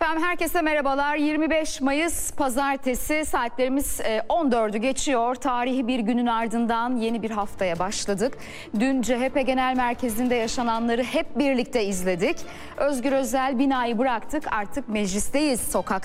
Efendim herkese merhabalar. 25 Mayıs Pazartesi, saatlerimiz 14'ü geçiyor. Tarihi bir günün ardından yeni bir haftaya başladık. Dün CHP Genel Merkezi'nde yaşananları hep birlikte izledik. Özgür Özel binayı bıraktık, artık meclisteyiz. Sokakta